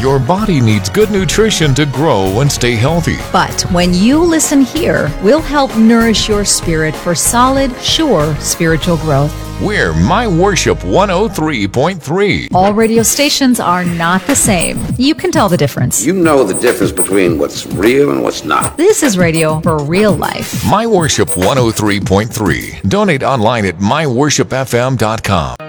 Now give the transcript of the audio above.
Your body needs good nutrition to grow and stay healthy. But when you listen here, we'll help nourish your spirit for solid, sure spiritual growth. We're My Worship 103.3. All radio stations are not the same. You can tell the difference. You know the difference between what's real and what's not. This is radio for real life. My Worship 103.3. Donate online at myworshipfm.com.